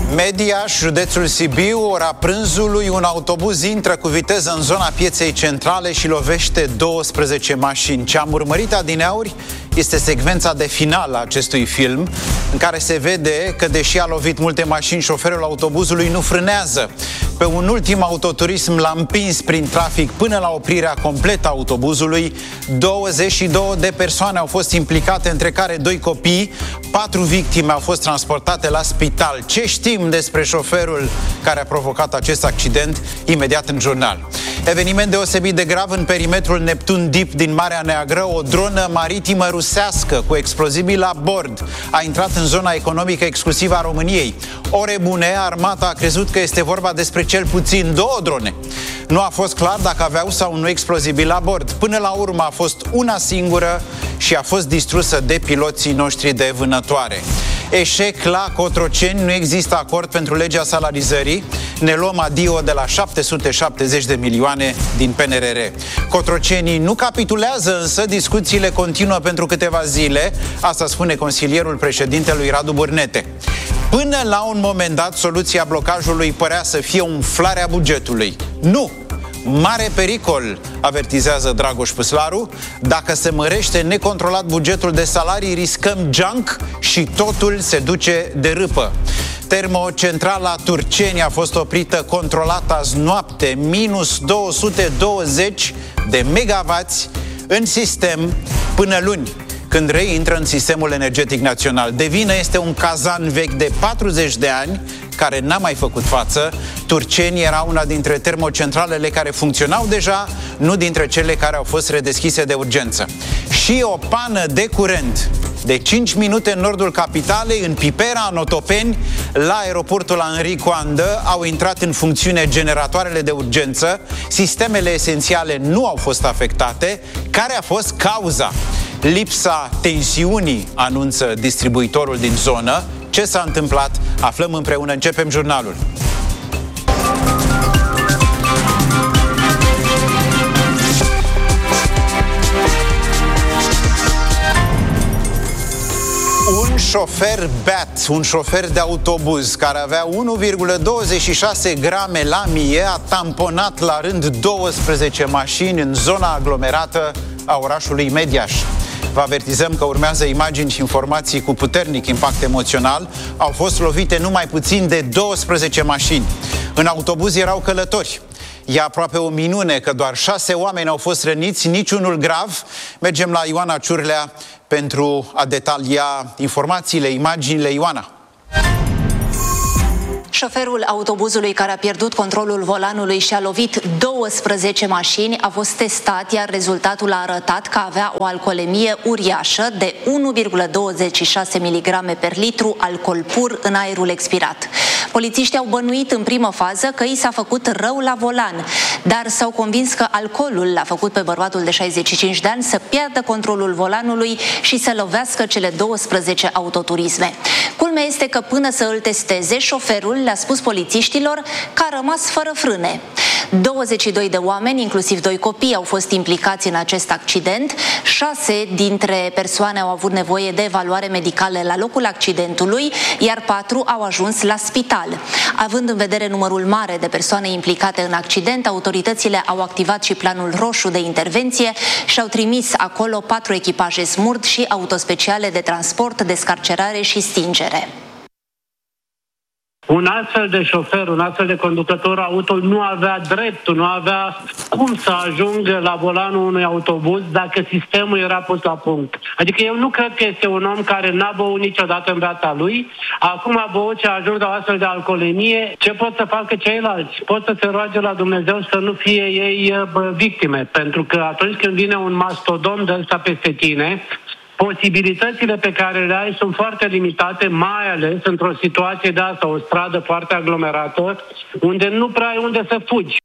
Mediaș, județul Sibiu, ora prânzului, un autobuz intră cu viteză în zona pieței centrale și lovește 12 mașini. Ce am urmărit adineauri este secvența de final a acestui film, în care se vede că, deși a lovit multe mașini, șoferul autobuzului nu frânează. Pe un ultim autoturism l-a împins prin trafic până la oprirea completă a autobuzului. 22 de persoane au fost implicate, între care 2 copii. 4 victime au fost transportate la spital. Ce știm despre șoferul care a provocat acest accident? Imediat în jurnal. Eveniment deosebit de grav în perimetrul Neptun Deep din Marea Neagră. O dronă maritimă rusească cu explozibil la bord a intrat în zona economică exclusivă a României. Ore bune, armata a crezut că este vorba despre cel puțin 2 drone. Nu a fost clar dacă aveau sau nu explozibil la bord. Până la urmă a fost una singură și a fost distrusă de piloții noștri de vânătoare. Eșec la Cotroceni, nu există acord pentru legea salarizării. Ne luăm adio de la 770 de milioane din PNRR. Cotrocenii nu capitulează, însă discuțiile continuă pentru câteva zile. Asta spune consilierul președintelui Radu Bârnete. Până la un moment dat, soluția blocajului părea să fie umflarea bugetului. Nu! Mare pericol, avertizează Dragoș Păslaru. Dacă se mărește necontrolat bugetul de salarii, riscăm junk și totul se duce de râpă. Termocentrala Turceni a fost oprită controlat azi noapte, minus 220 de megavați în sistem până luni, când reintră în sistemul energetic național. De vină este un cazan vechi de 40 de ani, care n-a mai făcut față. Turceni era una dintre termocentralele care funcționau deja, nu dintre cele care au fost redeschise de urgență. Și o pană de curent de 5 minute în nordul capitalei, în Pipera, în Otopeni, la aeroportul la Înricu Andă, au intrat în funcțiune generatoarele de urgență. Sistemele esențiale nu au fost afectate. Care a fost cauza? Lipsa tensiunii, anunță distribuitorul din zonă. Ce s-a întâmplat? Aflăm împreună. Începem jurnalul. Un șofer beat, un șofer de autobuz care avea 1,26 grame la mie, a tamponat la rând 12 mașini în zona aglomerată a orașului Mediaș. Vă avertizăm că urmează imagini și informații cu puternic impact emoțional. Au fost lovite numai puțin de 12 mașini. În autobuz erau călători. E aproape o minune că doar 6 oameni au fost răniți, niciunul grav. Mergem la Ioana Ciurlea pentru a detalia informațiile, imaginile. Ioana. Șoferul autobuzului care a pierdut controlul volanului și a lovit 12 mașini a fost testat, iar rezultatul a arătat că avea o alcoolemie uriașă de 1,26 mg per litru alcool pur în aerul expirat. Polițiștii au bănuit în primă fază că i s-a făcut rău la volan, dar s-au convins că alcoolul l-a făcut pe bărbatul de 65 de ani să piardă controlul volanului și să lovească cele 12 autoturisme. Culmea este că până să îl testeze, șoferul le-a spus polițiștilor că a rămas fără frâne. 22 de oameni, inclusiv 2 copii, au fost implicați în acest accident. 6 dintre persoane au avut nevoie de evaluare medicală la locul accidentului, iar 4 au ajuns la spital. Având în vedere numărul mare de persoane implicate în accident, autoritățile au activat și planul roșu de intervenție și au trimis acolo 4 echipaje SMURD și autospeciale de transport, descarcerare și stingere. Un astfel de șofer, un astfel de conducător auto nu avea dreptul, nu avea cum să ajungă la volanul unui autobuz dacă sistemul era pus la punct. Adică eu nu cred că este un om care n-a băut niciodată în viața lui, acum a băut și a ajuns la o astfel de alcoolemie. Ce pot să facă ceilalți? Pot să se roage la Dumnezeu să nu fie ei victime, pentru că atunci când vine un mastodon de ăsta peste tine, posibilitățile pe care le ai sunt foarte limitate, mai ales într-o situație de asta, o stradă foarte aglomerată, unde nu prea ai unde să fugi.